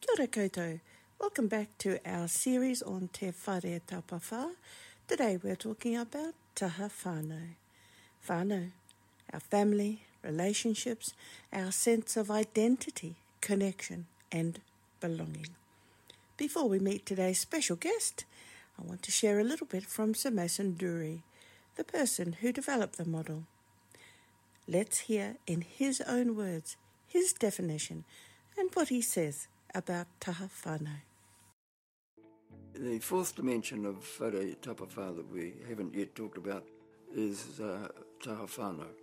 Kia ora koutou. Welcome back to our series on Te Whare Tapawha. Today we're talking about taha whānau. Whānau, our family, relationships, our sense of identity, connection and belonging. Before we meet today's special guest, I want to share a little bit from Sir Mason Dury, the person who developed the model. Let's hear in his own words his definition and what he says about taha whānau. The fourth dimension of Whare Tapawha that we haven't yet talked about is taha whānau.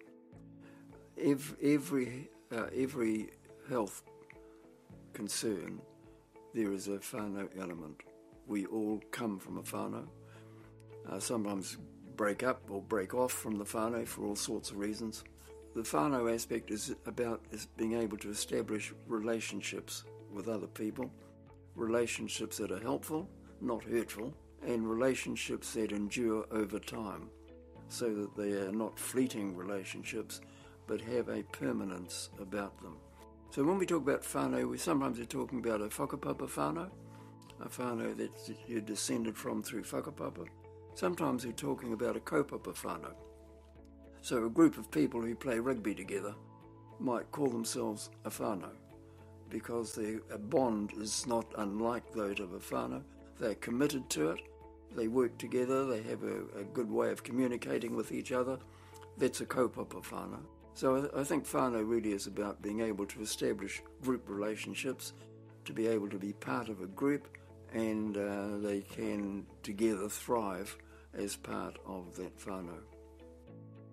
Every health concern, there is a whānau element. We all come from a whānau. Sometimes break up or break off from the whānau for all sorts of reasons. The whānau aspect is being able to establish relationships with other people, relationships that are helpful, not hurtful, and relationships that endure over time, so that they are not fleeting relationships, but have a permanence about them. So when we talk about whānau, we sometimes are talking about a whakapapa whānau, a whānau that you're descended from through whakapapa. Sometimes we're talking about a kaupapa whānau. So a group of people who play rugby together might call themselves a whānau, because their bond is not unlike that of a whānau. They're committed to it, they work together, they have a good way of communicating with each other. That's a kaupapa whānau. So I think whānau really is about being able to establish group relationships, to be able to be part of a group, and they can together thrive as part of that whānau.